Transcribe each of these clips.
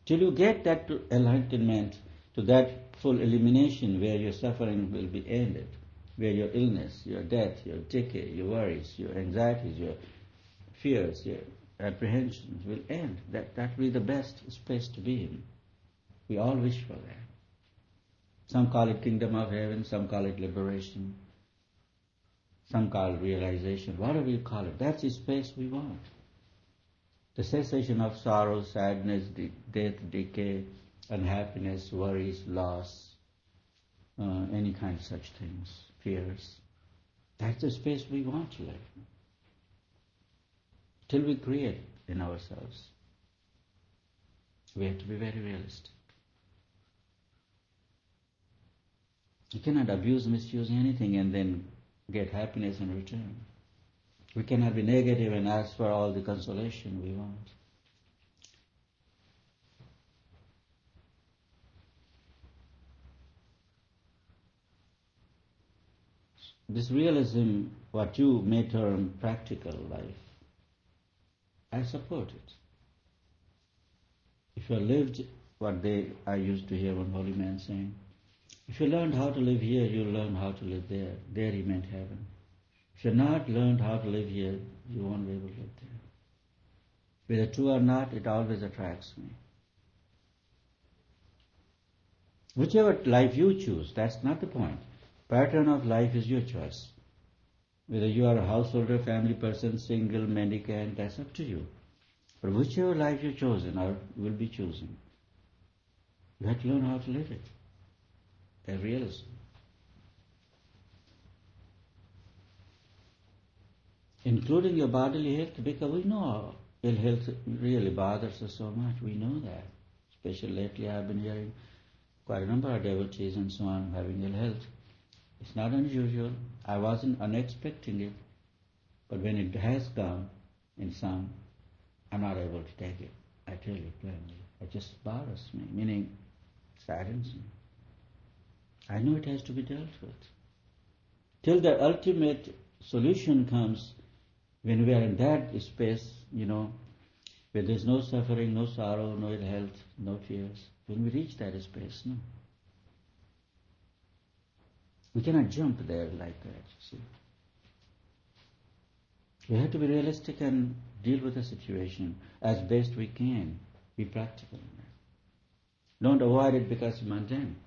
Till you get that enlightenment, to that full elimination where your suffering will be ended, where your illness, your death, your decay, your worries, your anxieties, your fears, your apprehensions will end. That will be the best space to be in. We all wish for that. Some call it kingdom of heaven, some call it liberation, some call it realization, whatever you call it. That's the space we want. The cessation of sorrow, sadness, death, decay, unhappiness, worries, loss, any kind of such things, fears. That's the space we want to live. Till we create in ourselves, we have to be very realistic. You cannot abuse, misuse anything and then get happiness in return. We cannot be negative and ask for all the consolation we want. This realism, what you may term practical life, I support it. If you lived what I used to hear one holy man saying, if you learned how to live here, you'll learn how to live there. There he meant heaven. If you've not learned how to live here, you won't be able to live there. Whether true or not, it always attracts me. Whichever life you choose, that's not the point. Pattern of life is your choice. Whether you are a householder, family person, single, mendicant, that's up to you. But whichever life you've chosen or will be choosing, you have to learn how to live it. A realism. Including your bodily health, because we know ill health really bothers us so much. We know that. Especially lately I've been hearing quite a number of devotees and so on having ill health. It's not unusual. I wasn't unexpecting it. But when it has come in some, I'm not able to take it. I tell you plainly. It just bothers me, meaning saddens me. I know it has to be dealt with. Till the ultimate solution comes, when we are in that space, where there's no suffering, no sorrow, no ill health, no fears, when we reach that space, no. We cannot jump there like that, you see. We have to be realistic and deal with the situation as best we can. Be practical in that. Don't avoid it because it's mundane.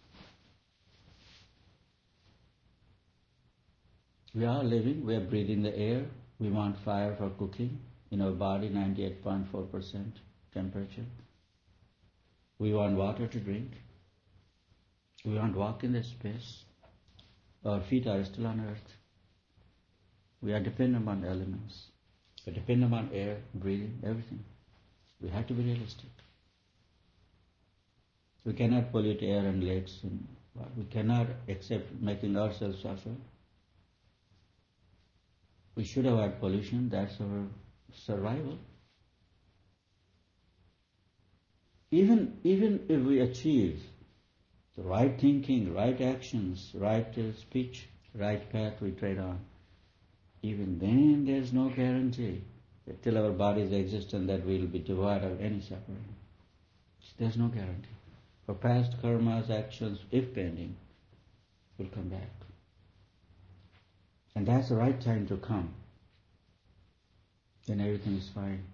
We are living, we are breathing the air, we want fire for cooking in our body, 98.4% temperature. We want water to drink. We want to walk in this space. Our feet are still on earth. We are dependent on elements. We are dependent on air, breathing, everything. We have to be realistic. We cannot pollute air and lakes. We cannot accept making ourselves suffer. We should avoid pollution. That's our survival. Even if we achieve the right thinking, right actions, right speech, right path we tread on, even then there's no guarantee that till our bodies exist and that we will be devoid of any suffering. There's no guarantee. For past karmas, actions, if pending, will come back. And that's the right time to come. Then everything is fine.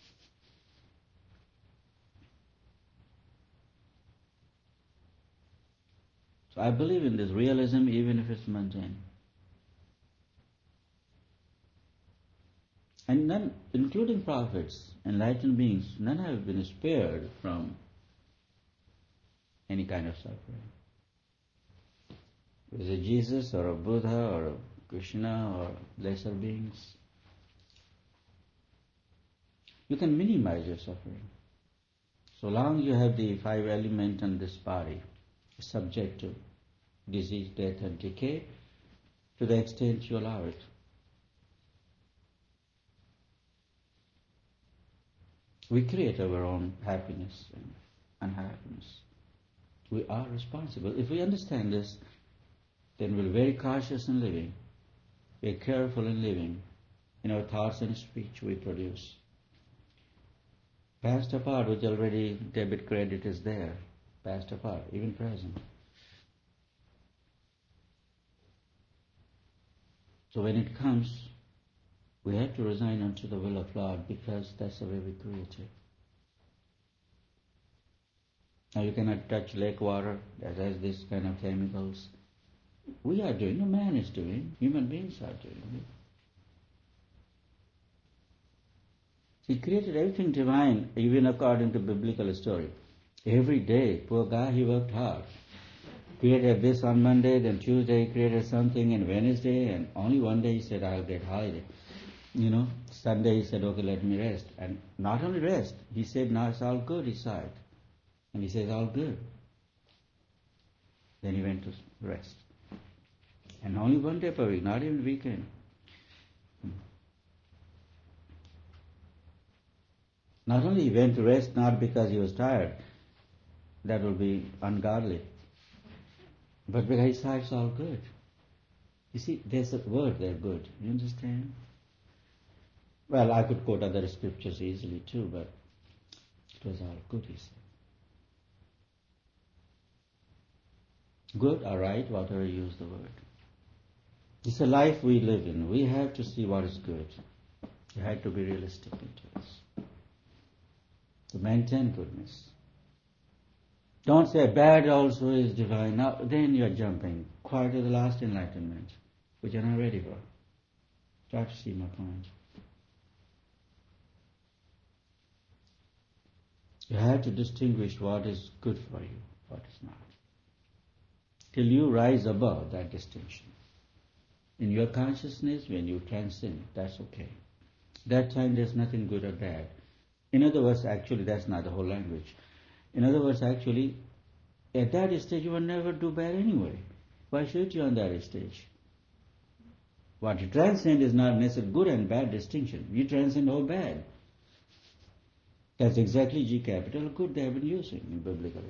So I believe in this realism even if it's mundane. And none, including prophets, enlightened beings, none have been spared from any kind of suffering. Is it Jesus or a Buddha or a Krishna or lesser beings? You can minimize your suffering. So long you have the 5 elements in this body, subject to disease, death and decay, to the extent you allow it. We create our own happiness and unhappiness. We are responsible. If we understand this, then we're very cautious in living. We're careful in living in our thoughts and speech we produce. Past apart, which already debit credit is there. Past apart, even present. So when it comes, we have to resign unto the will of Lord, because that's the way we created. Now you cannot touch lake water that has this kind of chemicals. We are doing, no man is doing, human beings are doing it. He created everything divine, even according to biblical story. Every day, poor guy, he worked hard. Created this on Monday, then Tuesday he created something, and Wednesday, and only one day he said, I'll get holiday. Sunday he said, okay, let me rest. And not only rest, he said, now it's all good, he saw it. And he says, all good. Then he went to rest. And only one day per week, not even weekend. Not only he went to rest, not because he was tired, that would be ungodly, but because he saw it's all good. You see, there's a word there, good. You understand? Well, I could quote other scriptures easily too, but it was all good, he said. Good or right, whatever you use the word. It's a life we live in. We have to see what is good. You have to be realistic into this. To maintain goodness. Don't say bad also is divine. Now, then you're jumping quite to the last enlightenment, which you're not ready for. Try to see my point. You have to distinguish what is good for you, what is not. Till you rise above that distinction. In your consciousness, when you transcend, that's okay. That time there's nothing good or bad. In other words, actually, that's not the whole language. In other words, actually, at that stage you will never do bad anyway. Why should you on that stage? What you transcend is not necessarily good and bad distinction. You transcend all bad. That's exactly G capital good they have been using in biblically.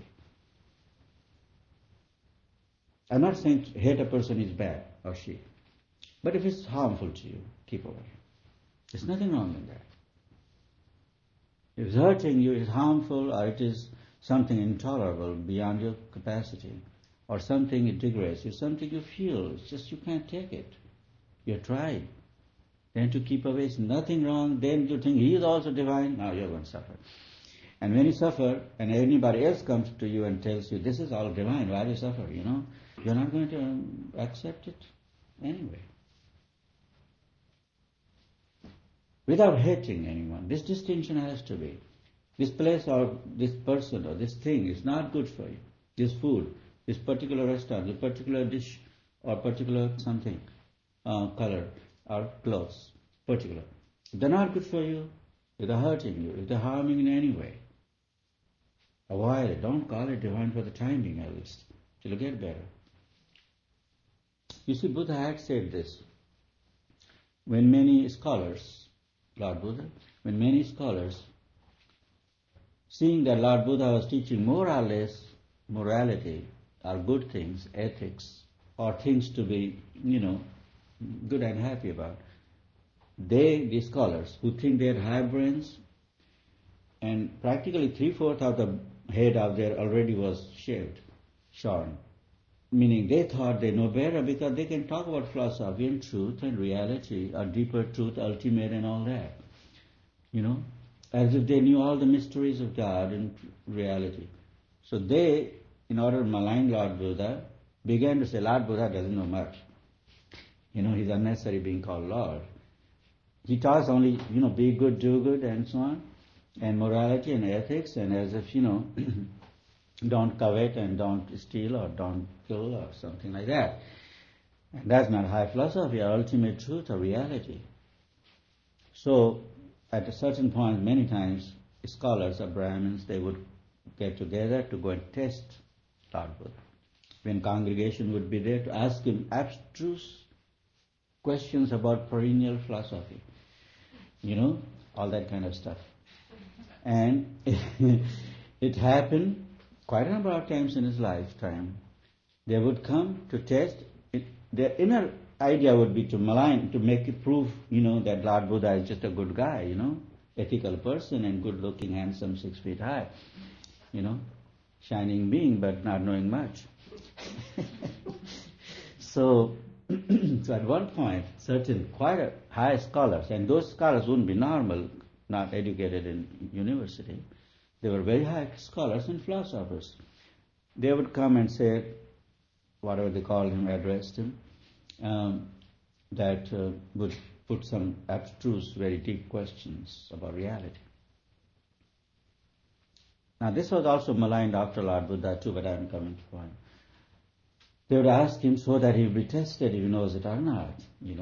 I'm not saying hate a person is bad or she. But if it's harmful to you, keep away. There's nothing wrong in that. If it's hurting you, it's harmful, or it is something intolerable beyond your capacity, or something it degrades you, something you feel, it's just you can't take it. You tried. Then to keep away is nothing wrong, then you think he is also divine, now you're going to suffer. And when you suffer, and anybody else comes to you and tells you, this is all divine, why do you suffer, you're not going to accept it anyway. Without hating anyone. This distinction has to be. This place or this person or this thing is not good for you. This food, this particular restaurant, this particular dish or particular something, color or clothes, particular. If they're not good for you, if they're hurting you, if they're harming in any way, avoid it. Don't call it divine for the time being at least, till you get better. You see, Buddha had said this. When many scholars, Lord Buddha, when many scholars, seeing that Lord Buddha was teaching more or less morality or good things, ethics, or things to be, good and happy about, the scholars who think they had high brains, and practically 3/4 of the head of their already was shaved, shorn. Meaning they thought they know better because they can talk about philosophy and truth and reality, or deeper truth, ultimate and all that. As if they knew all the mysteries of God and reality. So they, in order to malign Lord Buddha, began to say, Lord Buddha doesn't know much. He's unnecessary being called Lord. He taught only, be good, do good, and so on, and morality and ethics, and as if, don't covet and don't steal or don't kill or something like that. And that's not high philosophy or ultimate truth or reality. So, at a certain point, many times, scholars or Brahmins, they would get together to go and test Lord Buddha. When congregation would be there to ask him abstruse questions about perennial philosophy. All that kind of stuff. And it happened quite a number of times in his lifetime. They would come to test. Their inner idea would be to malign, to make it prove, that Lord Buddha is just a good guy, ethical person and good-looking, handsome, 6 feet high, shining being, but not knowing much. So at one point, certain quite high scholars, and those scholars wouldn't be normal, not educated in university, they were very high scholars and philosophers. They would come and say, whatever they called him, addressed him, that would put some abstruse, very deep questions about reality. Now this was also maligned after Lord Buddha too, but I'm coming to point. They would ask him so that he would be tested if he knows it or not,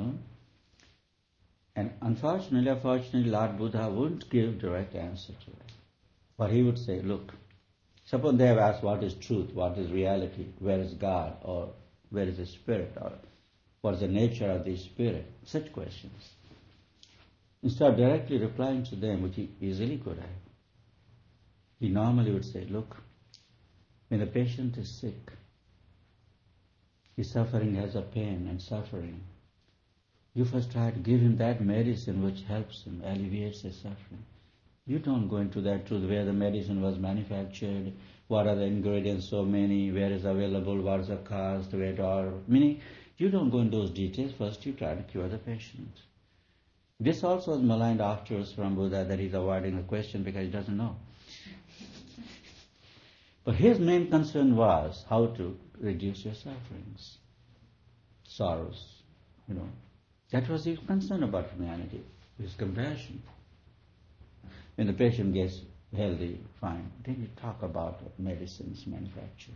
And unfortunately, Lord Buddha wouldn't give direct answer to it. But he would say, look, suppose they have asked what is truth, what is reality, where is God, or where is the spirit, or what is the nature of the spirit, such questions. Instead of directly replying to them, which he easily could have, he normally would say, look, when the patient is sick, his suffering has a pain and suffering. You first try to give him that medicine which helps him, alleviates his suffering. You don't go into that truth, where the medicine was manufactured, what are the ingredients, so many, where is available, what is the cost, where to order. Meaning, you don't go into those details. First you try to cure the patient. This also was maligned afterwards from Buddha, that he's avoiding the question because he doesn't know. But his main concern was how to reduce your sufferings, sorrows, That was his concern about humanity, his compassion. When the patient gets healthy, fine, then you talk about medicines manufactured.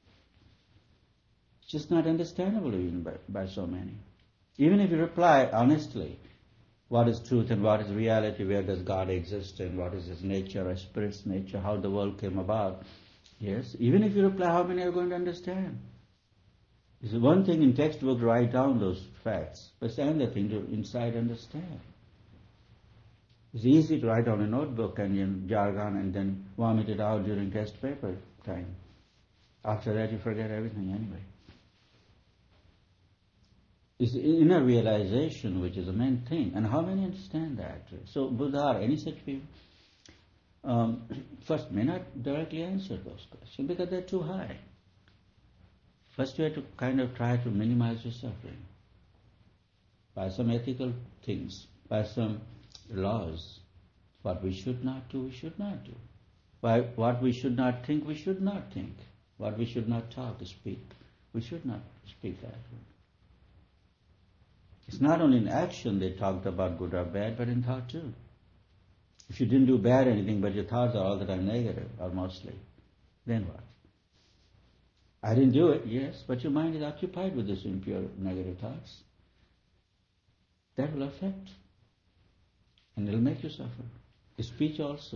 It's just not understandable even by so many. Even if you reply honestly, what is truth and what is reality, where does God exist and what is His nature, a spirit's nature, how the world came about, yes, even if you reply, how many are going to understand? It's one thing in textbook to write down those facts, but it's another thing to inside understand. It's easy to write on a notebook and in jargon and then vomit it out during test paper time. After that you forget everything anyway. It's the inner realization which is the main thing. And how many understand that? So Buddha or any such people, first may not directly answer those questions because they're too high. First you have to kind of try to minimize your suffering by some ethical things, by some laws. What we should not do, we should not do. By what we should not think, we should not think. What we should not talk, speak, we should not speak that way. It's not only in action they talked about good or bad, but in thought too. If you didn't do bad anything, but your thoughts are all the time negative, or mostly, then what? I didn't do it, yes, but your mind is occupied with this impure negative thoughts. That will affect, and it will make you suffer. The speech also.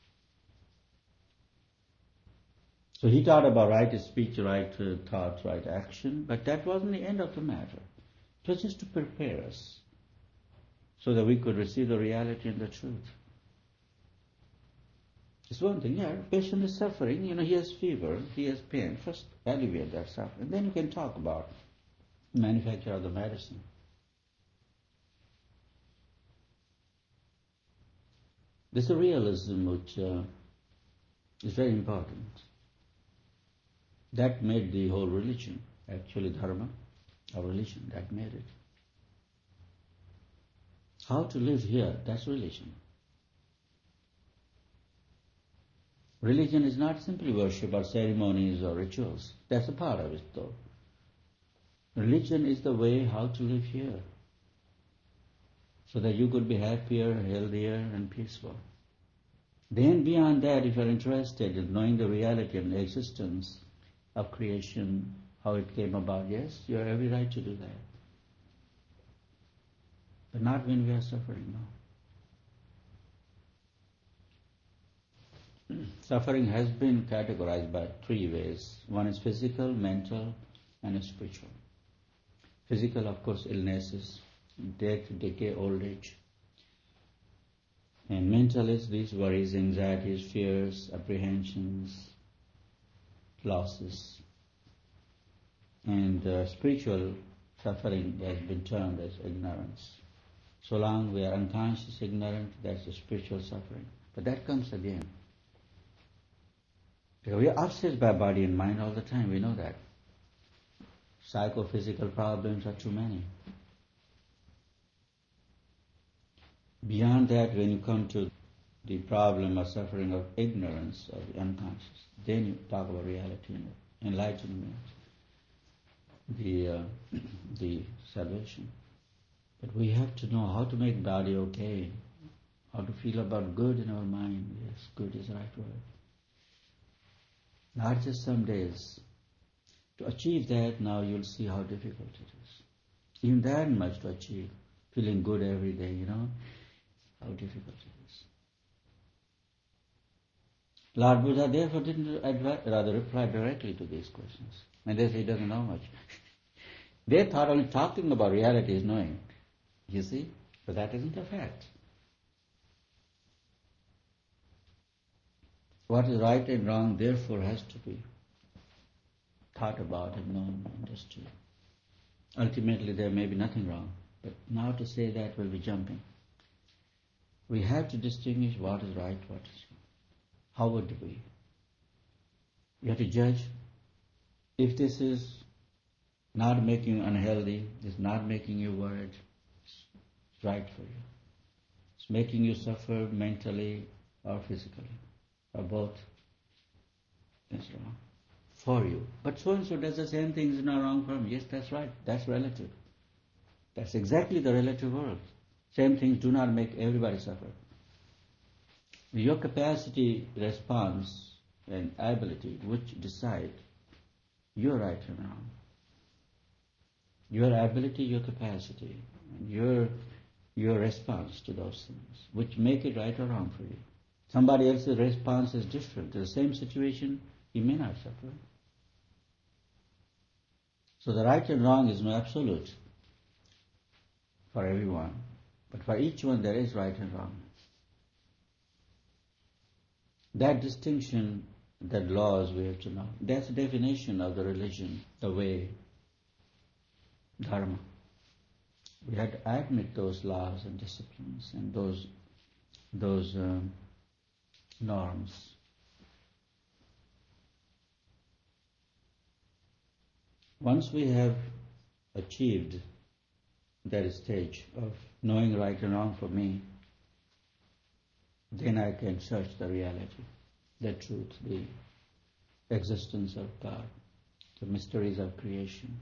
So he taught about right speech, right thought, right action, but that wasn't the end of the matter. It was just to prepare us so that we could receive the reality and the truth. It's one thing, patient is suffering, he has fever, he has pain. First alleviate that suffering, and then you can talk about manufacture of the medicine. This is a realism which is very important. That made the whole religion, actually dharma, our religion, that made it. How to live here, that's religion. Religion is not simply worship or ceremonies or rituals. That's a part of it though. Religion is the way how to live here, so that you could be happier, healthier and peaceful. Then beyond that, if you're interested in knowing the reality and the existence of creation, how it came about, yes, you have every right to do that. But not when we are suffering, no. Suffering has been categorized by 3 ways. One is physical, mental, and spiritual. Physical, of course, illnesses, death, decay, old age. And mental is these worries, anxieties, fears, apprehensions, losses. And spiritual suffering has been termed as ignorance. So long we are unconscious, ignorant, that's a spiritual suffering. But that comes again. Because we are obsessed by body and mind all the time, we know that. Psychophysical problems are too many. Beyond that, when you come to the problem or suffering of ignorance of the unconscious, then you talk about reality and enlightenment, the salvation. But we have to know how to make body okay, how to feel about good in our mind. Yes, good is the right word. Not just some days. To achieve that, now you'll see how difficult it is. Even that much to achieve, feeling good every day, how difficult it is. Lord Buddha therefore didn't reply directly to these questions. And they say he doesn't know much. They thought only talking about reality is knowing. You see? But that isn't a fact. What is right and wrong therefore has to be thought about and known and understood. Ultimately there may be nothing wrong. But now to say that will be jumping. We have to distinguish what is right, what is wrong. How would we? You have to judge. If this is not making you unhealthy, it's not making you worried, it's right for you. It's making you suffer mentally or physically, or both. It's wrong for you. But so-and-so does the same thing, is not wrong for me. Yes, that's right. That's relative. That's exactly the relative world. Same things do not make everybody suffer. Your capacity, response, and ability which decide your right and wrong. Your ability, your capacity, and your response to those things, which make it right or wrong for you. Somebody else's response is different. To the same situation, he may not suffer. So the right and wrong is no absolute for everyone. But for each one there is right and wrong. That distinction, that laws we have to know. That's the definition of the religion, the way, dharma. We have to admit those laws and disciplines and those norms. Once we have achieved that stage of knowing right and wrong for me, then I can search the reality, the truth, the existence of God, the mysteries of creation.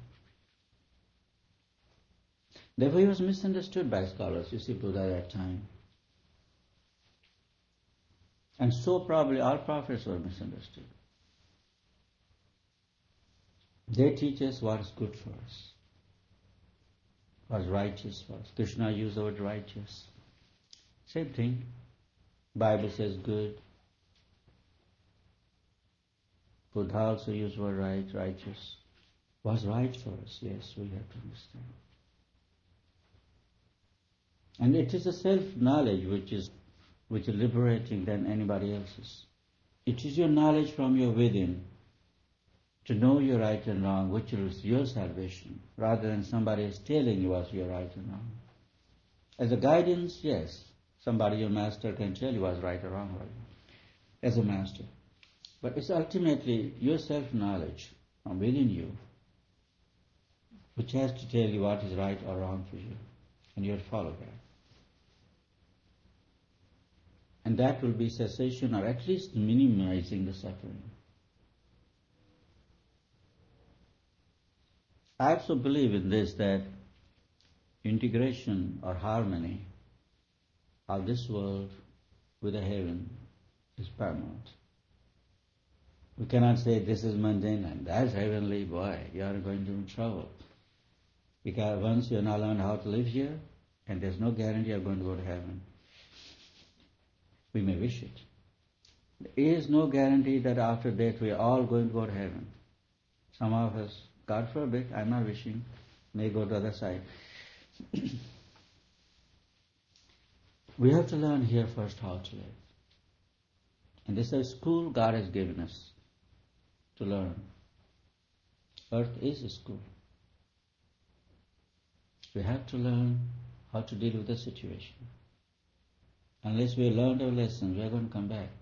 Therefore he was misunderstood by scholars, you see, Buddha at that time. And so probably all prophets were misunderstood. They teach us what is good for us, what is righteous for us. Krishna used the word righteous. Same thing. Bible says good. Buddha also used the word right, righteous. What's right for us? Yes, we have to understand. And it is a self-knowledge which is liberating than anybody else's. It is your knowledge from your within to know your right and wrong, which is your salvation, rather than somebody else telling you what's your right and wrong. As a guidance, yes, somebody, your master, can tell you what's right or wrong for you, as a master. But it's ultimately your self-knowledge from within you which has to tell you what is right or wrong for you, and you have to follow that. And that will be cessation, or at least minimizing the suffering. I also believe in this, that integration or harmony of this world with the heaven is paramount. We cannot say this is mundane and that's heavenly. Boy, you are going to be in trouble. Because once you are not learned how to live here, and there's no guarantee you are going to go to heaven. We may wish it. There is no guarantee that after death we are all going to go to heaven. Some of us, God forbid, I'm not wishing, may go to the other side. We have to learn here first how to live. And this is a school God has given us to learn. Earth is a school. We have to learn how to deal with the situation. Unless we learned our lessons, we are going to come back.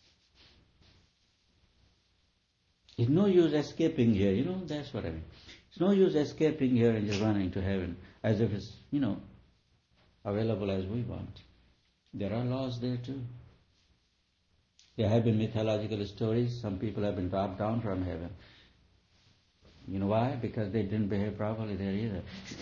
It's no use escaping here, that's what I mean. It's no use escaping here and just running to heaven as if it's, available as we want. There are laws there too. There have been mythological stories. Some people have been dropped down from heaven. You know why? Because they didn't behave properly there either.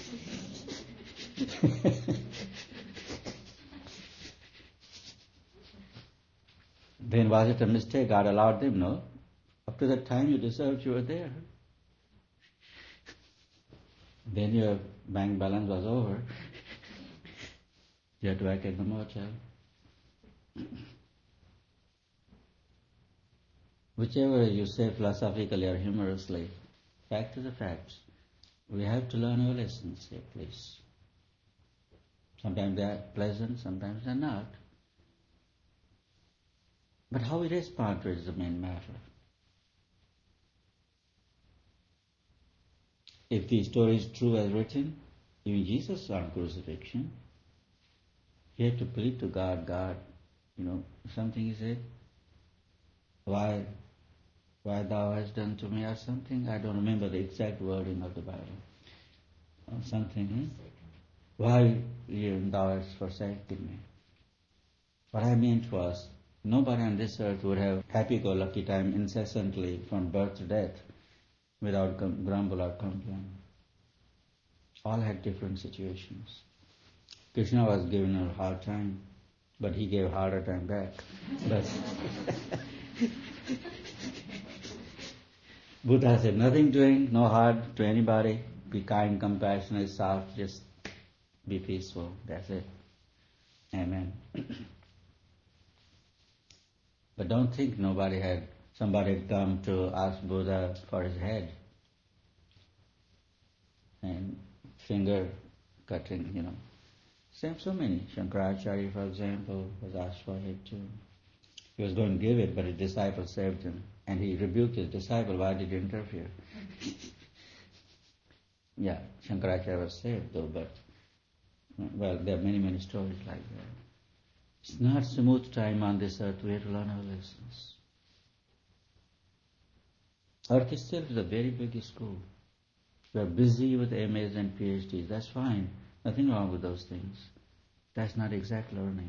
Then was it a mistake? God allowed them? No. Up to the time you deserved, you were there. Then your bank balance was over. You had to work at the motel. Whichever you say philosophically or humorously, fact is a fact. We have to learn our lessons here, please. Sometimes they are pleasant, sometimes they are not. But how we respond to it is the main matter. If the story is true as written, even Jesus on crucifixion, he had to plead to God, something he said, why thou hast done to me or something, I don't remember the exact wording of the Bible, or something, why thou hast forsaken me. What I meant was, nobody on this earth would have happy-go-lucky time incessantly from birth to death without grumble or complain. All had different situations. Krishna was giving her a hard time, but he gave harder time back. But Buddha said, nothing doing, no hard to anybody, be kind, compassionate, soft, just be peaceful. That's it. Amen. But don't think somebody had come to ask Buddha for his head and finger cutting, So many. Shankaracharya, for example, was asked for it too. He was going to give it, but his disciple saved him. And he rebuked his disciple, why did you interfere? Yeah, Shankaracharya was saved though, but, there are many, many stories like that. It's not smooth time on this earth, we have to learn our lessons. Earth itself is a very big school. We are busy with MAs and PhDs, that's fine. Nothing wrong with those things. That's not exact learning.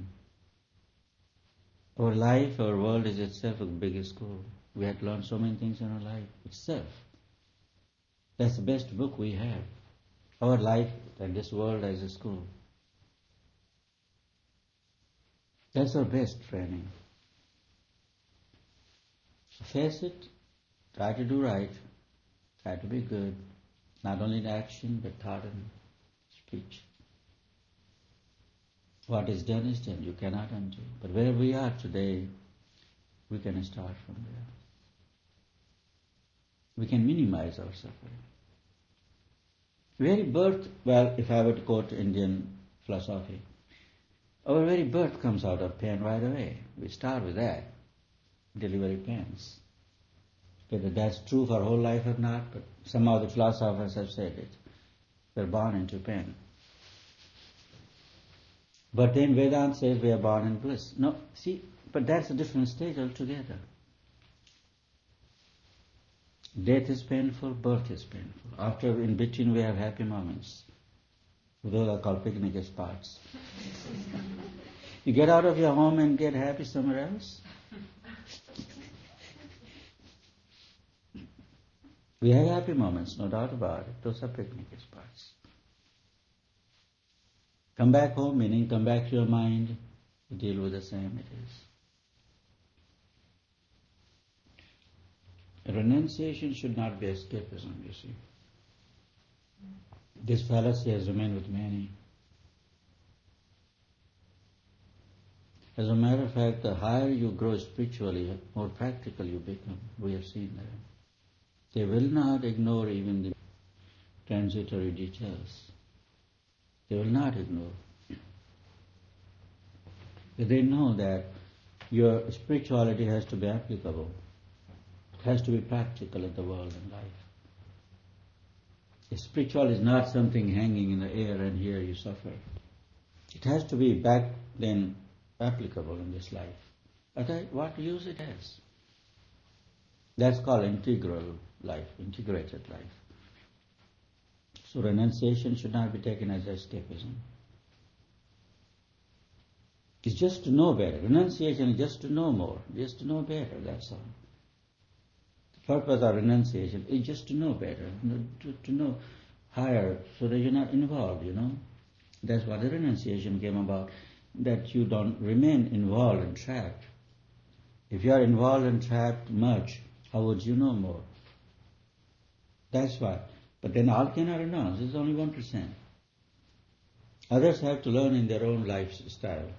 Our life, our world is itself a big school. We have to learn so many things in our life itself. That's the best book we have. Our life and this world as a school. That's our best training. Face it, try to do right, try to be good, not only in action but thought and speech. What is done, you cannot undo. But where we are today, we can start from there. We can minimize our suffering. Very birth, if I were to quote Indian philosophy, our very birth comes out of pain right away. We start with that. Delivery pains. Whether that's true for whole life or not, but some of the philosophers have said it. We're born into pain. But then Vedanta says we are born in bliss. No, see, but that's a different stage altogether. Death is painful, birth is painful. After, in between, we have happy moments. Those are called picnic spots. You get out of your home and get happy somewhere else. We have happy moments, no doubt about it. Those are picnic spots. Come back home, meaning come back to your mind, deal with the same it is. Renunciation should not be escapism, you see. This fallacy has remained with many. As a matter of fact, the higher you grow spiritually, the more practical you become. We have seen that. They will not ignore even the transitory details. They will not ignore. They know that your spirituality has to be applicable. It has to be practical in the world and life. Spiritual is not something hanging in the air and here you suffer. It has to be back then applicable in this life. What use it has? That's called integral life, integrated life. So renunciation should not be taken as escapism. It's just to know better. Renunciation is just to know more, just to know better, that's all. The purpose of renunciation is just to know better, to know higher, so that you're not involved, That's why the renunciation came about, that you don't remain involved and trapped. If you are involved and trapped much, how would you know more? That's why. But then all cannot renounce, it's only 1%. Others have to learn in their own lifestyle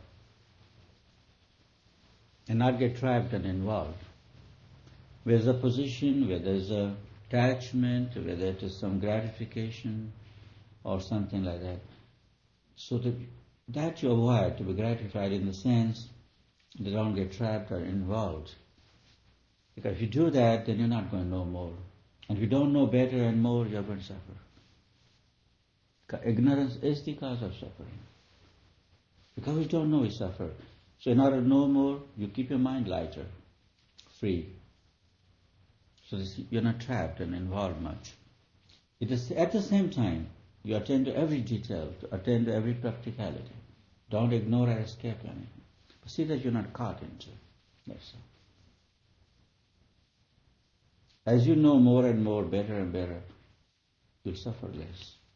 and not get trapped and involved. Where there's a position, where there's a attachment, whether it is some gratification or something like that. So that you avoid, to be gratified in the sense they don't get trapped or involved. Because if you do that, then you're not going to know more. And if you don't know better and more, you're going to suffer. Ignorance is the cause of suffering. Because we don't know, we suffer. So in order to know more, you keep your mind lighter, free. So you're not trapped and involved much. It is at the same time, you attend to every detail, attend to every practicality. Don't ignore or escape anything. But see that you're not caught into it. That's all. As you know more and more, better and better, you'll suffer less.